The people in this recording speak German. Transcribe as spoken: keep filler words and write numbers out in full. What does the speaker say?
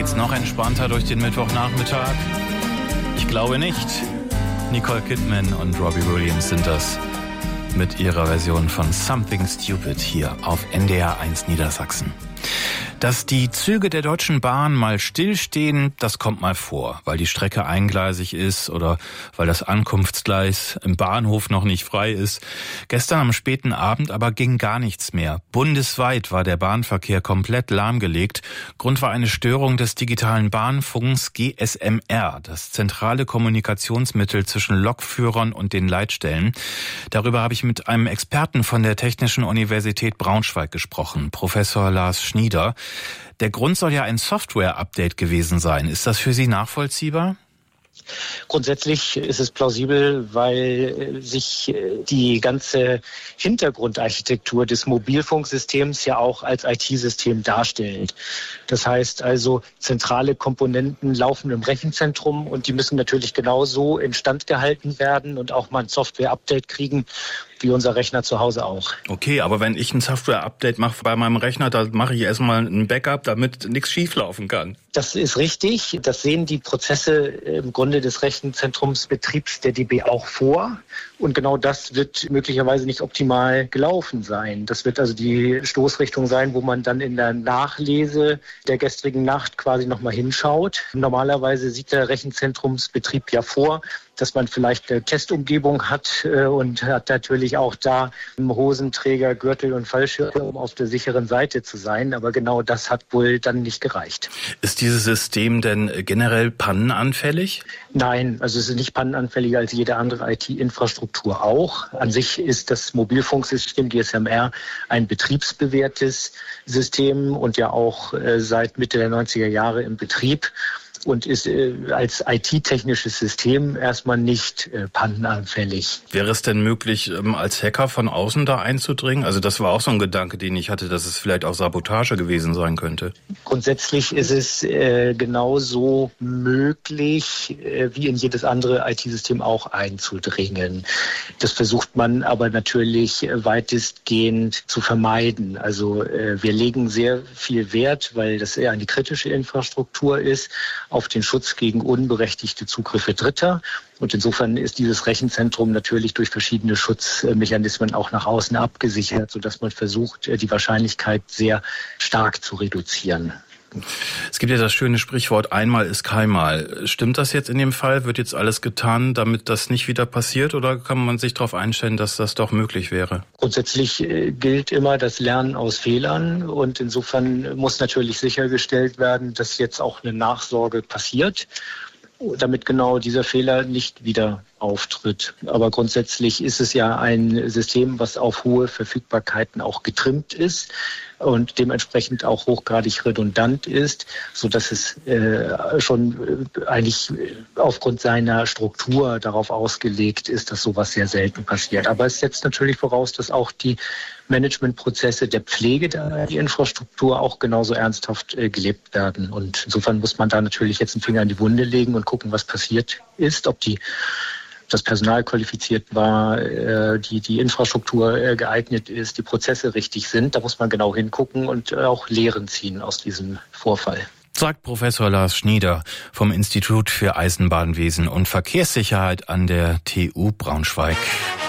geht's noch entspannter durch den Mittwochnachmittag? Ich glaube nicht. Nicole Kidman und Robbie Williams sind das mit ihrer Version von Something Stupid hier auf N D R eins Niedersachsen. Dass die Züge der Deutschen Bahn mal stillstehen, das kommt mal vor, weil die Strecke eingleisig ist oder weil das Ankunftsgleis im Bahnhof noch nicht frei ist. Gestern am späten Abend aber ging gar nichts mehr. Bundesweit war der Bahnverkehr komplett lahmgelegt. Grund war eine Störung des digitalen Bahnfunks G S M R, das zentrale Kommunikationsmittel zwischen Lokführern und den Leitstellen. Darüber habe ich mit einem Experten von der Technischen Universität Braunschweig gesprochen, Professor Lars Schnieder. Der Grund soll ja ein Software-Update gewesen sein. Ist das für Sie nachvollziehbar? Grundsätzlich ist es plausibel, weil sich die ganze Hintergrundarchitektur des Mobilfunksystems ja auch als I T-System darstellt. Das heißt also, zentrale Komponenten laufen im Rechenzentrum und die müssen natürlich genauso instand gehalten werden und auch mal ein Software-Update kriegen, wie unser Rechner zu Hause auch. Okay, aber wenn ich ein Software-Update mache bei meinem Rechner, dann mache ich erstmal ein Backup, damit nichts schieflaufen kann. Das ist richtig. Das sehen die Prozesse im Grunde des Rechenzentrumsbetriebs der D B auch vor. Und genau das wird möglicherweise nicht optimal gelaufen sein. Das wird also die Stoßrichtung sein, wo man dann in der Nachlese der gestrigen Nacht quasi nochmal hinschaut. Normalerweise sieht der Rechenzentrumsbetrieb ja vor, dass man vielleicht eine Testumgebung hat äh, und hat natürlich auch da Hosenträger, Gürtel und Fallschirm, um auf der sicheren Seite zu sein. Aber genau das hat wohl dann nicht gereicht. Ist dieses System denn generell pannenanfällig? Nein, also es ist nicht pannenanfälliger als jede andere I T-Infrastruktur auch. An sich ist das Mobilfunksystem G S M R ein betriebsbewährtes System und ja auch äh, seit Mitte der neunziger Jahre im Betrieb. Und ist äh, als I T-technisches System erstmal nicht äh, pannenanfällig. Wäre es denn möglich, ähm, als Hacker von außen da einzudringen? Also das war auch so ein Gedanke, den ich hatte, dass es vielleicht auch Sabotage gewesen sein könnte. Grundsätzlich ist es äh, genauso möglich, äh, wie in jedes andere I T-System auch einzudringen. Das versucht man aber natürlich äh, weitestgehend zu vermeiden. Also äh, wir legen sehr viel Wert, weil das eher eine kritische Infrastruktur ist, auf den Schutz gegen unberechtigte Zugriffe Dritter. Und insofern ist dieses Rechenzentrum natürlich durch verschiedene Schutzmechanismen auch nach außen abgesichert, sodass man versucht, die Wahrscheinlichkeit sehr stark zu reduzieren. Es gibt ja das schöne Sprichwort, einmal ist keinmal. Stimmt das jetzt in dem Fall? Wird jetzt alles getan, damit das nicht wieder passiert? Oder kann man sich darauf einstellen, dass das doch möglich wäre? Grundsätzlich gilt immer das Lernen aus Fehlern. Und insofern muss natürlich sichergestellt werden, dass jetzt auch eine Nachsorge passiert, damit genau dieser Fehler nicht wieder auftritt. Aber grundsätzlich ist es ja ein System, was auf hohe Verfügbarkeiten auch getrimmt ist und dementsprechend auch hochgradig redundant ist, sodass es äh, schon äh, eigentlich aufgrund seiner Struktur darauf ausgelegt ist, dass sowas sehr selten passiert. Aber es setzt natürlich voraus, dass auch die Managementprozesse der Pflege der Infrastruktur auch genauso ernsthaft äh, gelebt werden. Und insofern muss man da natürlich jetzt einen Finger in die Wunde legen und gucken, was passiert ist, ob die das Personal qualifiziert war, die, die Infrastruktur geeignet ist, die Prozesse richtig sind. Da muss man genau hingucken und auch Lehren ziehen aus diesem Vorfall. Sagt Professor Lars Schnieder vom Institut für Eisenbahnwesen und Verkehrssicherheit an der T U Braunschweig.